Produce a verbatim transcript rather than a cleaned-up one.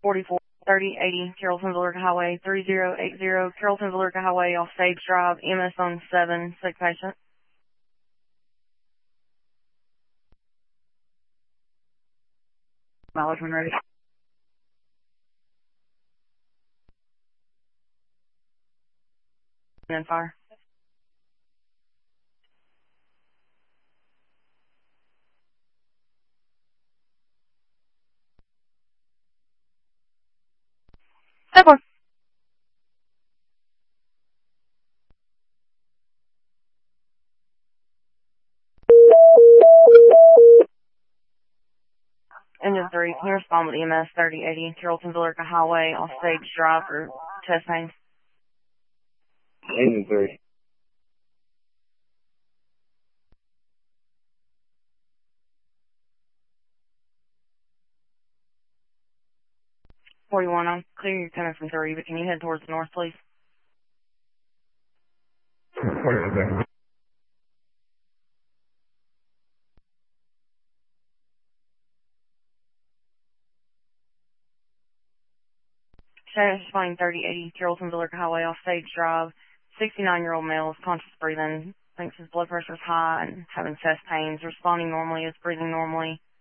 forty-four thirty eighty Carrollton Valerica Highway, three zero eight zero Carrollton Valerica Highway off Sage Drive, E M S on seven, sick patient. Mileage when ready. And then fire. Step one. Engine three, can you respond with E M S thirty eighty Carrollton Valerica Highway off Sage Drive for chest pains? Engine three. forty-one, I'm clear you're coming from three, but can you head towards the north, please? forty-one. Sheriff's responding thirty eighty Carrollton Valerica Highway off Sage Drive. sixty-nine-year-old male is conscious breathing, thinks his blood pressure is high and having chest pains, responding normally, is breathing normally.